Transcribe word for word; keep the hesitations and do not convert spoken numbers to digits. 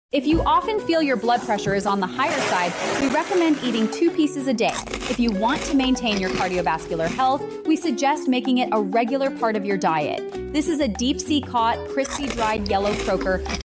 If you often feel your blood pressure is on the higher side, we recommend eating two pieces a day. If you want to maintain your cardiovascular health, we suggest making it a regular part of your diet. This is a deep sea caught, crispy dried yellow croaker